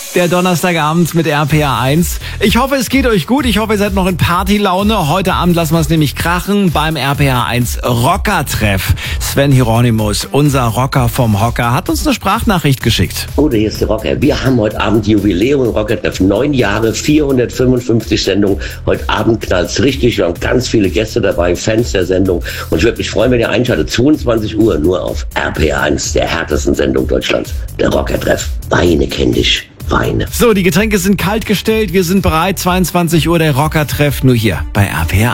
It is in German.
Der Donnerstagabend mit RPA 1. Ich hoffe, es geht euch gut. Ich hoffe, ihr seid noch in Partylaune. Heute Abend lassen wir es nämlich krachen beim RPA 1 Rocker-Treff. Sven Hieronymus, unser Rocker vom Hocker, hat uns eine Sprachnachricht geschickt. Oder hier ist der Rocker. Wir haben heute Abend Jubiläum im Rocker-Treff. 9 Jahre, 455 Sendungen. Heute Abend knallt's richtig. Wir haben ganz viele Gäste dabei, Fans der Sendung. Und ich würde mich freuen, wenn ihr einschaltet. 22 Uhr nur auf RPA 1, der härtesten Sendung Deutschlands. Der Rocker-Treff. Weine kenn dich. Weine. So, die Getränke sind kalt gestellt. Wir sind bereit. 22 Uhr der Rocker-Treff. Nur hier bei RPA.